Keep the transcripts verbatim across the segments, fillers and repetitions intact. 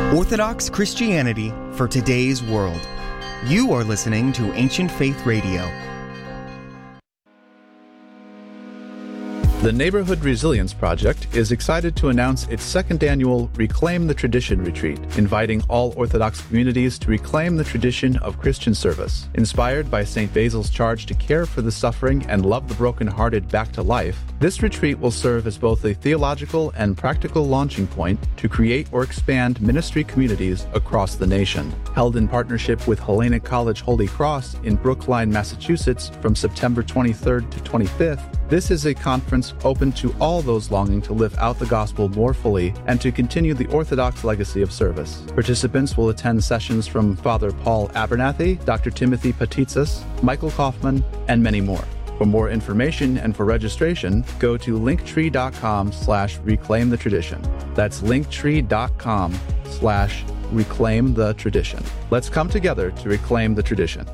Orthodox Christianity for today's world. You are listening to Ancient Faith Radio. The Neighborhood Resilience Project is excited to announce its second annual Reclaim the Tradition retreat, inviting all Orthodox communities to reclaim the tradition of Christian service. Inspired by Saint Basil's charge to care for the suffering and love the brokenhearted back to life, this retreat will serve as both a theological and practical launching point to create or expand ministry communities across the nation. Held in partnership with Hellenic College Holy Cross in Brookline, Massachusetts from September twenty-third to twenty-fifth, this is a conference open to all those longing to live out the gospel more fully and to continue the Orthodox legacy of service. Participants will attend sessions from Father Paul Abernathy, Doctor Timothy Patitsas, Michael Kaufman, and many more. For more information and for registration, go to linktree.com slash reclaim the tradition. That's linktree.com slash reclaim the tradition. Let's come together to reclaim the tradition.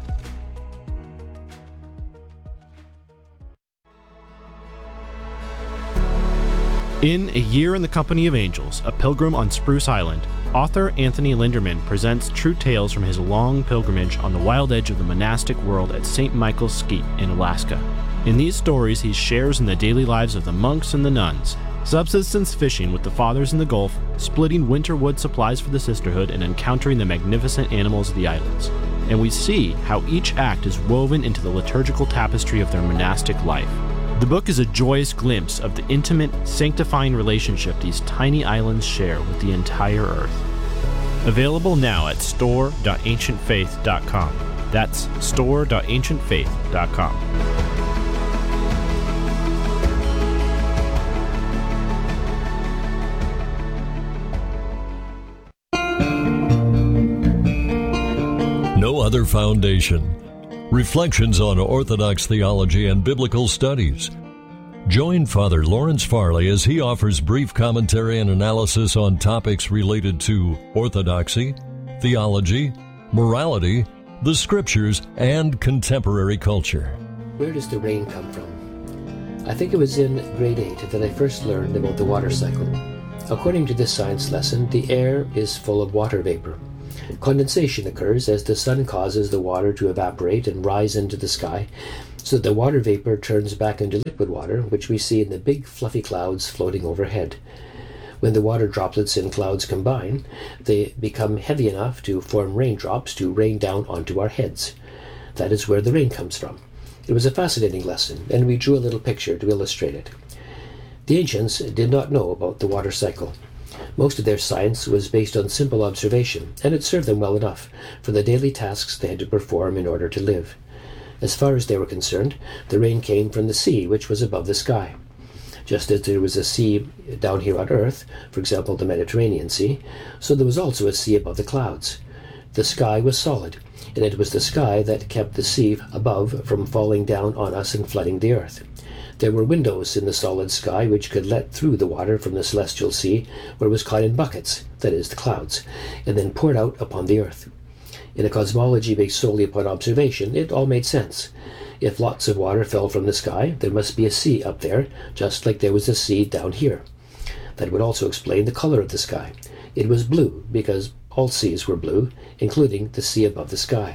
In A Year in the Company of Angels, A Pilgrim on Spruce Island, author Anthony Linderman presents true tales from his long pilgrimage on the wild edge of the monastic world at Saint Michael's Skeet in Alaska. In these stories, he shares in the daily lives of the monks and the nuns, subsistence fishing with the fathers in the Gulf, splitting winter wood supplies for the sisterhood, and encountering the magnificent animals of the islands. And we see how each act is woven into the liturgical tapestry of their monastic life. The book is a joyous glimpse of the intimate, sanctifying relationship these tiny islands share with the entire earth. Available now at store dot ancient faith dot com. That's store dot ancient faith dot com. No Other Foundation. Reflections on Orthodox theology and biblical studies. Join Father Lawrence Farley as he offers brief commentary and analysis on topics related to orthodoxy, theology, morality, the scriptures, and contemporary culture. Where does the rain come from? I think it was in grade eight that I first learned about the water cycle. According to this science lesson, the air is full of water vapor. Condensation occurs as the sun causes the water to evaporate and rise into the sky, so that the water vapor turns back into liquid water, which we see in the big fluffy clouds floating overhead. When the water droplets in clouds combine, they become heavy enough to form raindrops to rain down onto our heads. That is where the rain comes from. It was a fascinating lesson, and we drew a little picture to illustrate it. The ancients did not know about the water cycle. Most of their science was based on simple observation, and it served them well enough for the daily tasks they had to perform in order to live. As far as they were concerned, the rain came from the sea, which was above the sky. Just as there was a sea down here on Earth, for example the Mediterranean Sea, so there was also a sea above the clouds. The sky was solid, and it was the sky that kept the sea above from falling down on us and flooding the earth. There were windows in the solid sky which could let through the water from the celestial sea, where it was caught in buckets, that is, the clouds, and then poured out upon the earth. In a cosmology based solely upon observation, it all made sense. If lots of water fell from the sky, there must be a sea up there, just like there was a sea down here. That would also explain the color of the sky. It was blue, because all seas were blue, including the sea above the sky.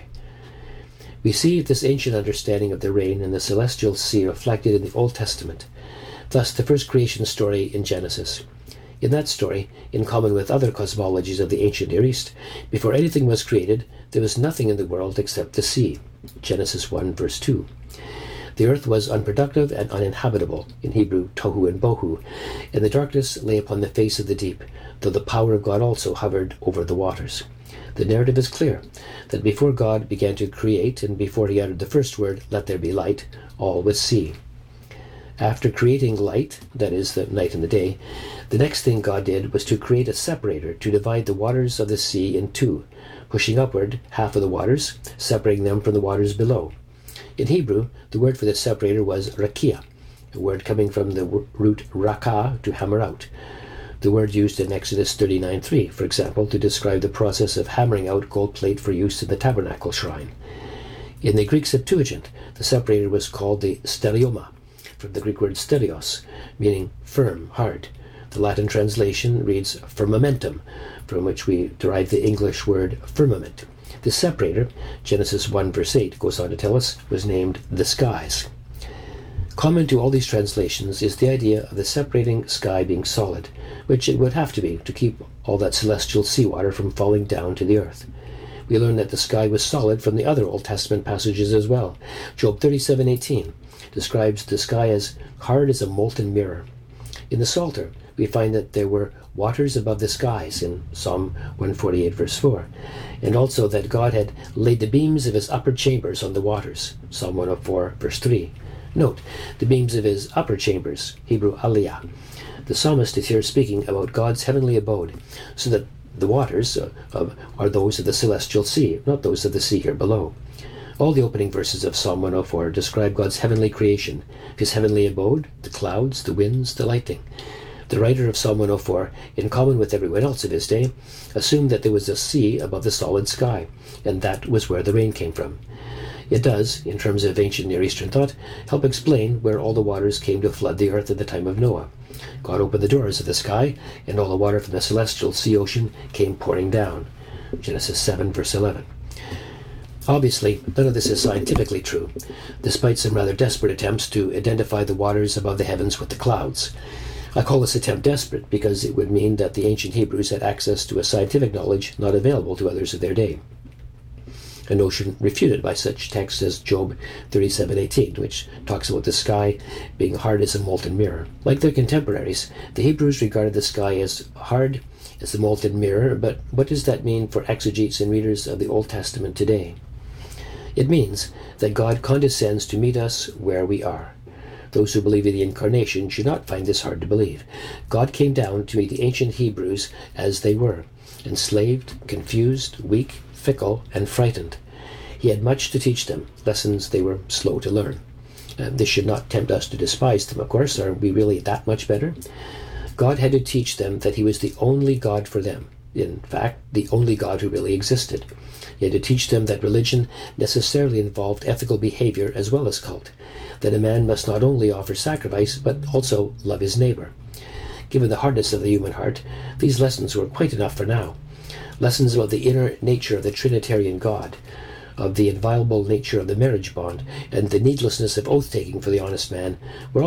We see this ancient understanding of the rain and the celestial sea reflected in the Old Testament, thus the first creation story in Genesis. In that story, in common with other cosmologies of the ancient Near East, before anything was created, there was nothing in the world except the sea. Genesis one, verse two. The earth was unproductive and uninhabitable, in Hebrew tohu and bohu, and the darkness lay upon the face of the deep, though the power of God also hovered over the waters. The narrative is clear, that before God began to create, and before he uttered the first word, "Let there be light," all was sea. After creating light, that is, the night and the day, the next thing God did was to create a separator to divide the waters of the sea in two, pushing upward half of the waters, separating them from the waters below. In Hebrew, the word for the separator was rakia, a word coming from the root rakah, to hammer out. The word used in Exodus thirty-nine three, for example, to describe the process of hammering out gold plate for use in the tabernacle shrine. In the Greek Septuagint, the separator was called the stelioma, from the Greek word stelios, meaning firm, hard. The The Latin translation reads firmamentum, from which we derive the English word firmament. The separator, Genesis one verse eight, goes on to tell us, was named the skies. Common to all these translations is the idea of the separating sky being solid, which it would have to be to keep all that celestial seawater from falling down to the earth. We learn that the sky was solid from the other Old Testament passages as well. Job thirty-seven eighteen describes the sky as hard as a molten mirror. In the Psalter, we find that there were waters above the skies in Psalm one forty-eight verse four, and also that God had laid the beams of his upper chambers on the waters, Psalm one oh four verse three. Note, the beams of his upper chambers, Hebrew aliyah. The psalmist is here speaking about God's heavenly abode, so that the waters uh, uh, are those of the celestial sea, not those of the sea here below. All the opening verses of Psalm one oh four describe God's heavenly creation, his heavenly abode, the clouds, the winds, the lightning. The writer of Psalm one oh four, in common with everyone else of his day, assumed that there was a sea above the solid sky, and that was where the rain came from. It does, in terms of ancient Near Eastern thought, help explain where all the waters came to flood the earth at the time of Noah. God opened the doors of the sky, and all the water from the celestial sea ocean came pouring down. Genesis seven verse eleven. Obviously, none of this is scientifically true, despite some rather desperate attempts to identify the waters above the heavens with the clouds. I call this attempt desperate because it would mean that the ancient Hebrews had access to a scientific knowledge not available to others of their day, a notion refuted by such texts as Job thirty-seven eighteen, which talks about the sky being hard as a molten mirror. Like their contemporaries, the Hebrews regarded the sky as hard as a molten mirror, but what does that mean for exegetes and readers of the Old Testament today? It means that God condescends to meet us where we are. Those who believe in the Incarnation should not find this hard to believe. God came down to meet the ancient Hebrews as they were, enslaved, confused, weak, fickle, and frightened. He had much to teach them, lessons they were slow to learn. Uh, this should not tempt us to despise them, of course. Are we really that much better? God had to teach them that he was the only God for them. In fact, the only God who really existed. He had to teach them that religion necessarily involved ethical behavior as well as cult, that a man must not only offer sacrifice, but also love his neighbor. Given the hardness of the human heart, these lessons were quite enough for now. Lessons about the inner nature of the Trinitarian God, of the inviolable nature of the marriage bond, and the needlessness of oath-taking for the honest man were